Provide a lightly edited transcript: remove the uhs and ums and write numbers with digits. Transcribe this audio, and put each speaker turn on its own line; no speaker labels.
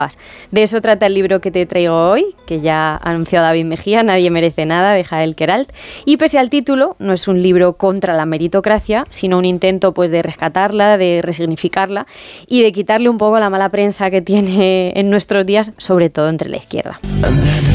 De eso trata el libro que te traigo hoy, que ya ha anunciado David Mejía, Nadie merece nada, de Jael Queralt. Y pese al título, no es un libro contra la meritocracia, sino un intento pues de rescatarla, de resignificarla y de quitarle un poco la mala prensa que tiene en nuestros días, sobre todo entre la izquierda.